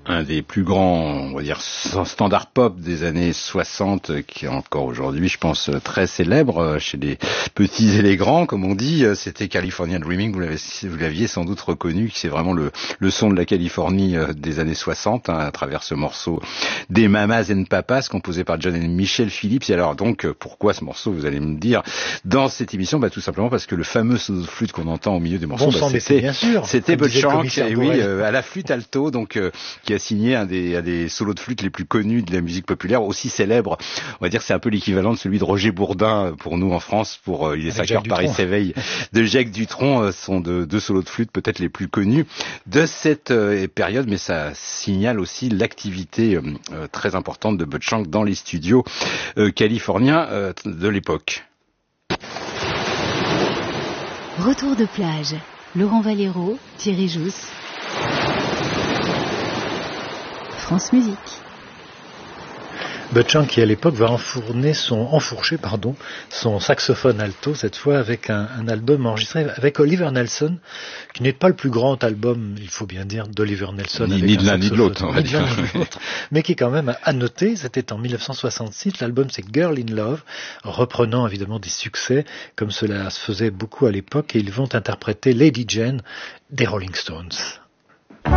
un des plus grands, on va dire, standards pop des années 60, qui est encore aujourd'hui, je pense, très célèbre chez les petits et les grands, comme on dit. C'était California Dreaming, vous l'aviez sans doute reconnu, qui c'est vraiment le son de la Californie des années 60, à travers ce morceau des Mamas and Papas, composé par John et Michelle Phillips. Et alors donc, pourquoi ce morceau, vous allez me dire, dans cette émission? Tout simplement parce que le fameux solo de flûte qu'on entend au milieu des morceaux, c'était Bud Shank, et oui, à la flûte alto, donc qui a signé un des solos de flûte les plus connus de la musique populaire, aussi célèbre. On va dire que c'est un peu l'équivalent de celui de Roger Bourdin pour nous en France, pour Il est 5 heures, Paris s'éveille, de Jacques Dutronc, sont deux solos de flûte peut-être les plus connus de cette période, mais ça signale aussi l'activité très importante de Bud Shank dans les studios californiens de l'époque. Retour de plage. Laurent Valero, Thierry Jousse. France Musique. Bud Shank qui à l'époque va enfourcher son saxophone alto, cette fois avec un album enregistré avec Oliver Nelson, qui n'est pas le plus grand album, il faut bien dire, d'Oliver Nelson. Ni de l'un ni de l'autre, on va dire. Mais qui est quand même à noter. C'était en 1966, l'album c'est Girl in Love, reprenant évidemment des succès, comme cela se faisait beaucoup à l'époque, et ils vont interpréter Lady Jane des Rolling Stones.